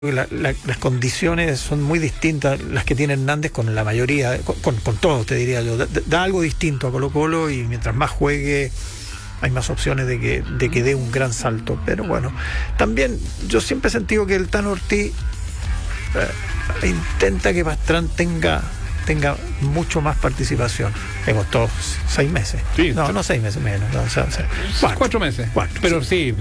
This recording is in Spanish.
Las condiciones son muy distintas las que tiene Hernández con la mayoría, con todos, te diría yo. Da algo distinto a Colo-Colo y mientras más juegue hay más opciones de que dé un gran salto. Pero bueno, también yo siempre he sentido que el Tano Ortiz intenta que Pastrán tenga mucho más participación. Le costó 6 meses. Sí, no 6 meses menos. No, 4 meses. 4, pero sí. sí,